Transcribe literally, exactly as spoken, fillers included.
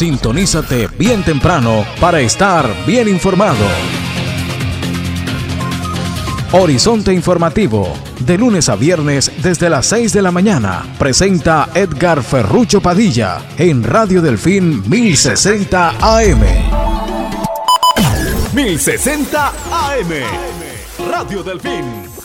Sintonízate bien temprano para estar bien informado. Horizonte Informativo, de lunes a viernes desde las seis de la mañana, presenta Edgar Ferrucho Padilla en Radio Delfín mil sesenta A M. mil sesenta A M, Radio Delfín.